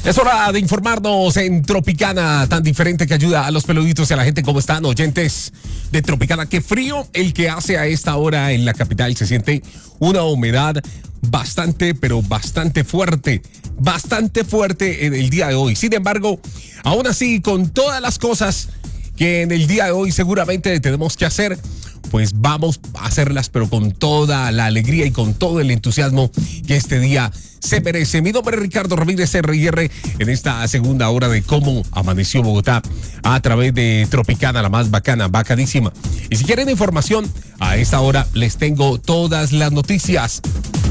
Es hora de informarnos en Tropicana, tan diferente que ayuda a los peluditos y a la gente. ¿Cómo están, oyentes de Tropicana? Qué frío el que hace a esta hora en la capital. Se siente una humedad bastante, pero bastante fuerte en el día de hoy. Sin embargo, aún así, con todas las cosas que en el día de hoy seguramente tenemos que hacer, pues vamos a hacerlas, pero con toda la alegría y con todo el entusiasmo que este día se merece. Mi nombre es Ricardo Ramírez RR en esta segunda hora de Cómo Amaneció Bogotá a través de Tropicana, la más bacana, bacanísima. Y si quieren información, a esta hora les tengo todas las noticias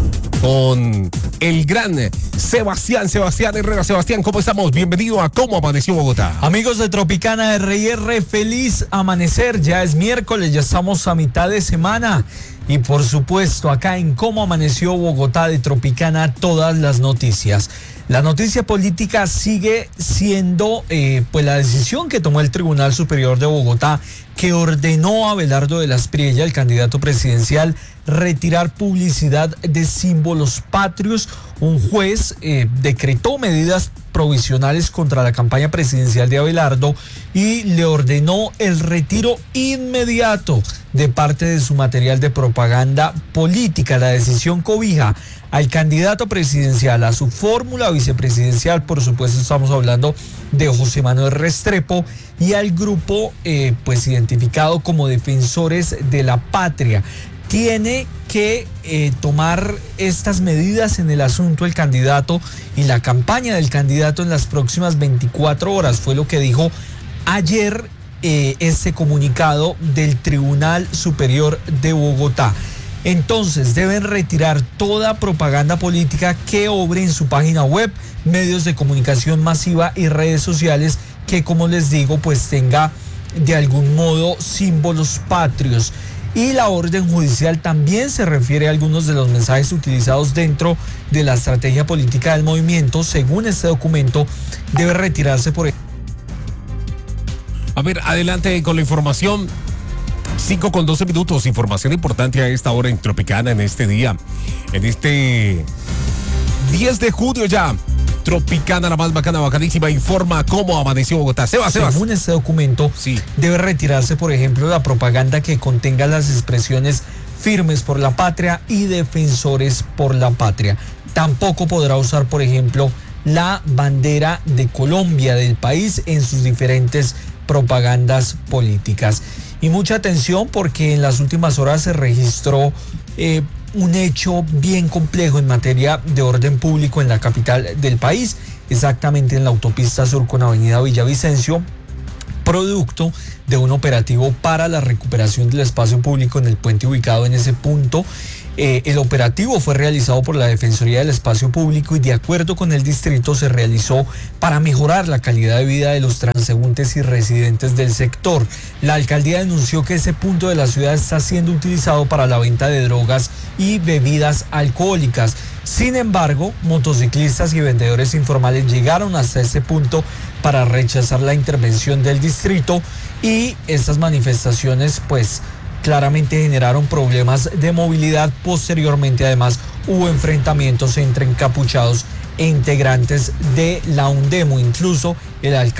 con el gran Sebastián Herrera. Sebastián, ¿cómo estamos? Bienvenido a Cómo Amaneció Bogotá. Amigos de Tropicana RR, feliz amanecer. Ya es miércoles, ya estamos a mitad de semana. Y por supuesto, acá en Cómo Amaneció Bogotá de Tropicana, todas las noticias. La noticia política sigue siendo pues la decisión que tomó el Tribunal Superior de Bogotá, que ordenó a Abelardo de las Priella, el candidato presidencial, retirar publicidad de símbolos patrios. Un juez decretó medidas provisionales contra la campaña presidencial de Abelardo y le ordenó el retiro inmediato de parte de su material de propaganda política. La decisión cobija al candidato presidencial, a su fórmula vicepresidencial, por supuesto estamos hablando de José Manuel Restrepo, y al grupo pues identificado como Defensores de la Patria. Tiene que tomar estas medidas en el asunto el candidato y la campaña del candidato en las próximas 24 horas. Fue lo que dijo ayer este comunicado del Tribunal Superior de Bogotá. Entonces deben retirar toda propaganda política que obre en su página web, medios de comunicación masiva y redes sociales que, como les digo, pues tenga de algún modo símbolos patrios. Y la orden judicial también se refiere a algunos de los mensajes utilizados dentro de la estrategia política del movimiento. Según este documento, debe retirarse por... A ver, adelante con la información. 5:12. Información importante a esta hora en Tropicana, en este día, en este 10 de junio ya. Tropicana, la más bacana, bacanísima, informa cómo amaneció Bogotá. Sebas. Según este documento, debe retirarse, por ejemplo, la propaganda que contenga las expresiones firmes por la patria y defensores por la patria. Tampoco podrá usar, por ejemplo, la bandera de Colombia, del país, en sus diferentes propagandas políticas. Y mucha atención, porque en las últimas horas se registró un hecho bien complejo en materia de orden público en la capital del país, exactamente en la autopista sur con avenida Villavicencio, producto de un operativo para la recuperación del espacio público en el puente ubicado en ese punto. El operativo fue realizado por la Defensoría del Espacio Público y, de acuerdo con el distrito, se realizó para mejorar la calidad de vida de los transeúntes y residentes del sector. La alcaldía denunció que ese punto de la ciudad está siendo utilizado para la venta de drogas y bebidas alcohólicas. Sin embargo, motociclistas y vendedores informales llegaron hasta ese punto para rechazar la intervención del distrito, y estas manifestaciones pues claramente generaron problemas de movilidad. Posteriormente, además, hubo enfrentamientos entre encapuchados e integrantes de la UNDEMO. Incluso el alcalde